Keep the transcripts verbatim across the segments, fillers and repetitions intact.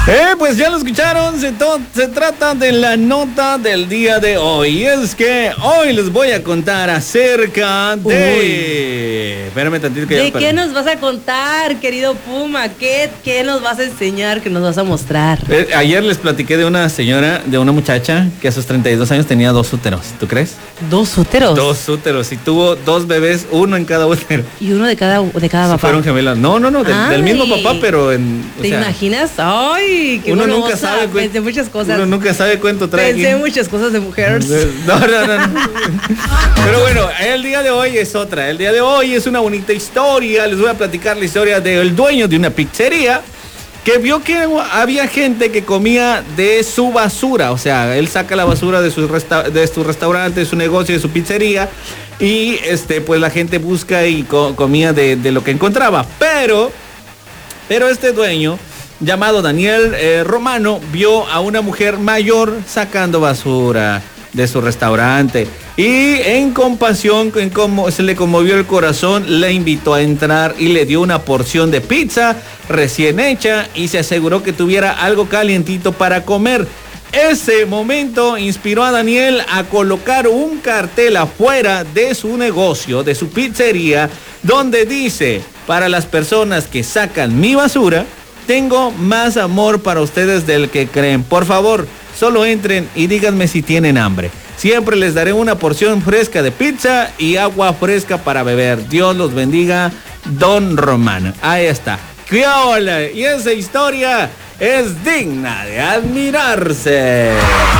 Eh, pues ya lo escucharon, se, to- se trata de la nota del día de hoy. Es que hoy les voy a contar acerca de... Uy. Espérame tantito que ya ¿De espérame. qué nos vas a contar, querido Puma? ¿Qué, ¿Qué nos vas a enseñar? ¿Qué nos vas a mostrar? Eh, ayer les platiqué de una señora, de una muchacha que a sus treinta y dos años tenía dos úteros, ¿tú crees? ¿Dos úteros? Dos úteros y tuvo dos bebés, uno en cada útero. Y uno de cada, de cada papá. Fueron gemelas. No, no, no, del, del mismo Ay. papá, pero en... o ¿Te sea, imaginas? ¡Ay! Qué uno bueno, nunca o sea, sabe cu- Pensé muchas cosas. Uno nunca sabe cuánto trae. Pensé aquí. muchas cosas de mujeres. No, no, no, no. Pero bueno, el día de hoy es otra. El día de hoy es una bonita historia. Les voy a platicar la historia del dueño de una pizzería que vio que había gente que comía de su basura. O sea, él saca la basura de su, resta- de su restaurante, de su negocio, de su pizzería. Y este, pues la gente busca y co- comía de, de lo que encontraba. Pero, pero este dueño, llamado Daniel eh, Romano, vio a una mujer mayor sacando basura de su restaurante y en compasión, en como se le conmovió el corazón, le invitó a entrar y le dio una porción de pizza recién hecha y se aseguró que tuviera algo calientito para comer. Ese momento inspiró a Daniel a colocar un cartel afuera de su negocio, de su pizzería, donde dice: para las personas que sacan mi basura, tengo más amor para ustedes del que creen. Por favor, solo entren y díganme si tienen hambre. Siempre les daré una porción fresca de pizza y agua fresca para beber. Dios los bendiga, Don Romano. Ahí está. ¡Qué hola! Y esa historia es digna de admirarse.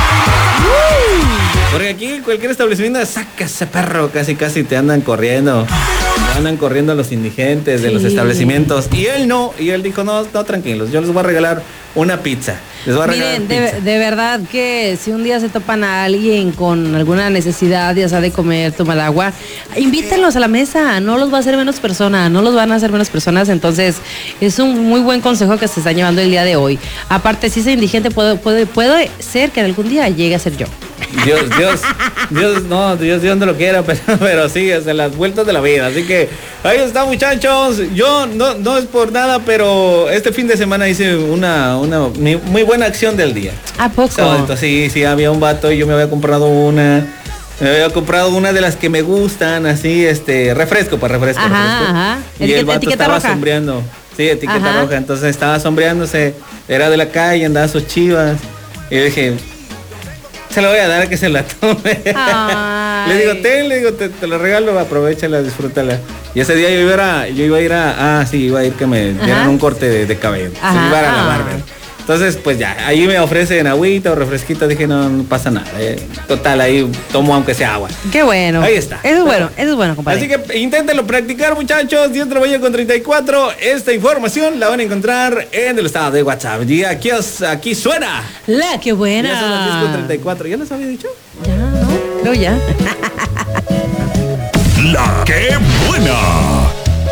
Porque aquí cualquier establecimiento, saca ese perro, casi casi te andan corriendo. Te andan corriendo los indigentes de los Sí. establecimientos. Y él no, y él dijo, no, no, tranquilos, yo les voy a regalar una pizza. Les voy a regalar Miren, pizza. de, de verdad que si un día se topan a alguien con alguna necesidad, ya sea de comer, tomar agua, invítenlos a la mesa, no los va a hacer menos persona, no los van a hacer menos personas, entonces es un muy buen consejo que se está llevando el día de hoy. Aparte, si es indigente, puede, puede, puede ser que algún día llegue a ser yo. Dios, Dios, Dios, no, Dios, Dios no lo quiera, pero, pero sí, es de las vueltas de la vida. Así que ahí está, muchachos. Yo no, no es por nada, pero este fin de semana hice una, una muy muy buena acción del día. ¿A poco? Sábado, sí, sí, había un vato y yo me había comprado una. Me había comprado una de las que me gustan, así, este, refresco, para refresco. Ajá, refresco. ajá. Y Etiqueta- el vato etiqueta estaba roja. sombreando. Sí, etiqueta Ajá. roja. Entonces estaba sombreándose. Era de la calle, andaba sus chivas. Y yo dije, se la voy a dar a que se la tome. Ay. Le digo, ten, le digo, te, te la regalo, aprovechala, disfrútala. Y ese día yo iba a, ir a- yo iba a ir a, ah, sí, iba a ir que me dieran Ajá. un corte de, de cabello. Se Ajá. iba a ir a la Ah. barber. Entonces, pues ya, ahí me ofrecen agüita o refresquito, dije, no, no pasa nada. eh. Total, ahí tomo aunque sea agua. Qué bueno. Ahí está. Eso es bueno, eso es bueno, compadre. Así que inténtenlo practicar, muchachos. diez de la mañana con treinta y cuatro. Esta información la van a encontrar en el estado de WhatsApp. Y aquí, es- aquí suena. La que buena. Ya son las diez con treinta y cuatro. ¿Ya les había dicho? Ya, ¿no? Creo ya. La que buena.